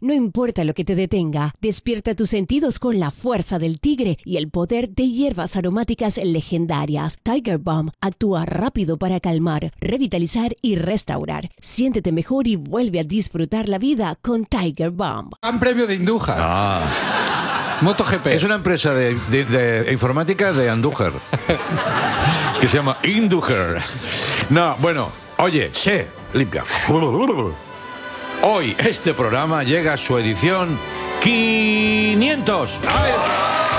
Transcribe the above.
No importa lo que te detenga, despierta tus sentidos con la fuerza del tigre y el poder de hierbas aromáticas legendarias. Tiger Balm actúa rápido para calmar, revitalizar y restaurar. Siéntete mejor y vuelve a disfrutar la vida con Tiger Balm. Gran premio de Indújar. MotoGP. Es una empresa de informática de Andújar. Que se llama Indújar. No, bueno, oye, limpia. Hoy este programa llega a su edición 500. ¡Ay!